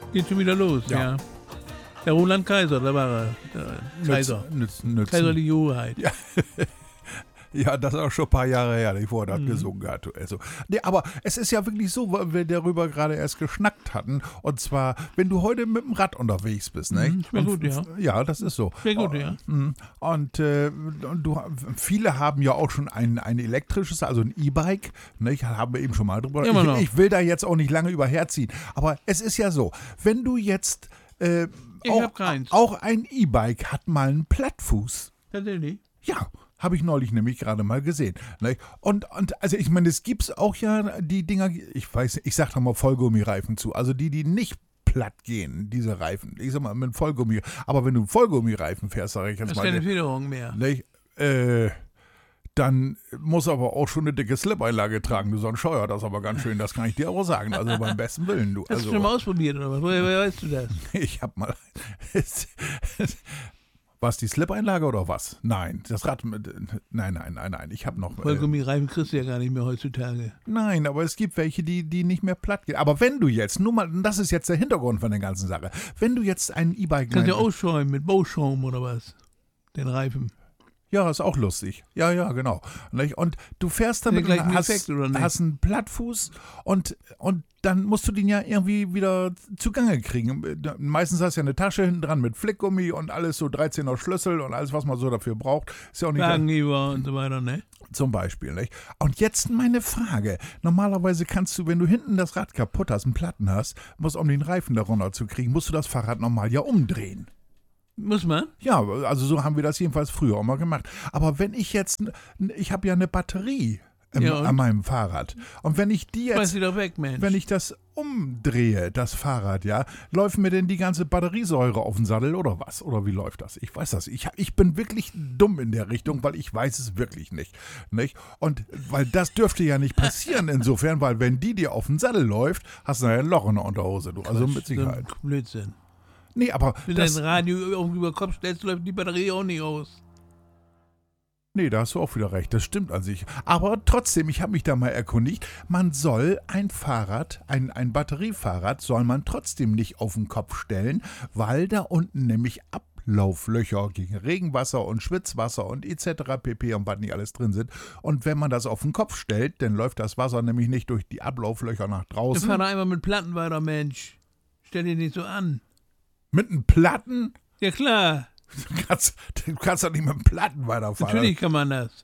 Geht schon wieder los, ja. Der Roland Kaiser, da war er. Der Kaiser. Kaiserliche Hoheit. Ja. Ja, das ist auch schon ein paar Jahre her, bevor er das gesungen hat. Also, nee, aber es ist ja wirklich so, weil wir darüber gerade erst geschnackt hatten. Und zwar, wenn du heute mit dem Rad unterwegs bist, ne? Schwer gut, ja. Ja, das ist so. Sehr gut, ja. Und viele haben ja auch schon ein elektrisches, also ein E-Bike. Ne? Haben wir eben schon mal drüber. Ich will da jetzt auch nicht lange überherziehen. Aber es ist ja so, wenn du jetzt auch ein E-Bike hat mal einen Plattfuß. Tatsächlich? Ja. Habe ich neulich nämlich gerade mal gesehen. Ne? Und also ich meine, es gibt auch ja die Dinger, ich sag doch mal Vollgummireifen zu, also die nicht platt gehen, diese Reifen. Ich sag mal mit Vollgummi, aber wenn du einen Vollgummireifen fährst, sage ich jetzt mal. Das ist keine Federung mehr. Ne? Dann muss aber auch schon eine dicke Slip-Einlage tragen. Du sonst scheuert das aber ganz schön, das kann ich dir auch sagen. Also beim besten Willen. Du. Hast du schon mal ausprobiert oder was? Woher weißt du das? Ich hab mal... Was, die Slip-Einlage oder was? Nein, das Rad mit. Nein. Ich habe noch. Vollgummireifen kriegst du ja gar nicht mehr heutzutage. Nein, aber es gibt welche, die nicht mehr platt gehen. Aber wenn du jetzt, nur mal, das ist jetzt der Hintergrund von der ganzen Sache, wenn du jetzt ein E-Bike. Kannst du ja ausschäumen mit Bauschaum oder was? Den Reifen. Ja, ist auch lustig. Ja, genau. Und du fährst damit und hast einen Plattfuß und dann musst du den ja irgendwie wieder zugange kriegen. Meistens hast du ja eine Tasche hinten dran mit Flickgummi und alles so 13er Schlüssel und alles, was man so dafür braucht. Ist ja auch nicht Wagenheber und so weiter, ne? Zum Beispiel, nicht? Und jetzt meine Frage. Normalerweise kannst du, wenn du hinten das Rad kaputt hast, einen Platten hast, um den Reifen da runter zu kriegen, musst du das Fahrrad nochmal ja umdrehen. Muss man? Ja, also so haben wir das jedenfalls früher auch mal gemacht. Aber wenn ich habe ja eine Batterie an meinem Fahrrad. Und wenn ich die jetzt, schmeiß sie doch weg, Mensch. Wenn ich das umdrehe, das Fahrrad, ja, läuft mir denn die ganze Batteriesäure auf den Sattel oder was? Oder wie läuft das? Ich weiß das. Ich bin wirklich dumm in der Richtung, weil ich weiß es wirklich nicht. Und weil das dürfte ja nicht passieren insofern, weil wenn die dir auf den Sattel läuft, hast du ja ein Loch in der Unterhose. Du. Also mit Sicherheit. Blödsinn. Nee, aber wenn du dein Radio über den Kopf stellst, läuft die Batterie auch nicht aus. Nee, da hast du auch wieder recht, das stimmt an sich. Aber trotzdem, ich habe mich da mal erkundigt, man soll ein Fahrrad, ein Batteriefahrrad, soll man trotzdem nicht auf den Kopf stellen, weil da unten nämlich Ablauflöcher gegen Regenwasser und Schwitzwasser und etc. pp. Und was nicht alles drin sind. Und wenn man das auf den Kopf stellt, dann läuft das Wasser nämlich nicht durch die Ablauflöcher nach draußen. Du fahr doch einmal mit Platten weiter, Mensch. Stell dir nicht so an. Mit einem Platten? Ja, klar. Du kannst doch nicht mit einem Platten weiterfahren. Natürlich kann man das.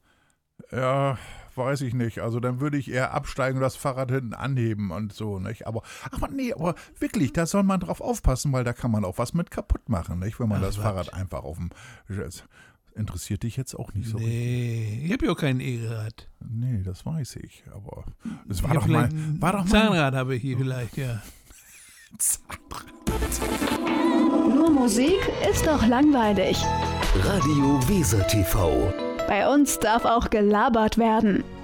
Ja, weiß ich nicht. Also dann würde ich eher absteigen und das Fahrrad hinten anheben und so, nicht? Aber wirklich, da soll man drauf aufpassen, weil da kann man auch was mit kaputt machen, nicht? Wenn man das Fahrrad einfach auf dem... Interessiert dich jetzt auch nicht so richtig. Nee, ich habe ja auch kein E-Rad. Nee, das weiß ich, aber es war Ich doch mal... Zahnrad habe ich hier vielleicht, ja. Nur Musik ist doch langweilig. Radio Weser TV. Bei uns darf auch gelabert werden.